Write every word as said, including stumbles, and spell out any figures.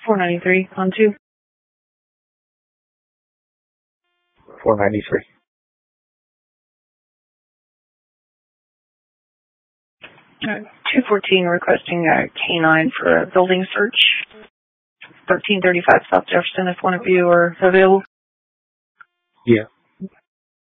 four ninety-three on two. four ninety-three. Uh, two fourteen requesting a K nine for a building search. thirteen thirty-five South Jefferson if one of you are available. Yeah.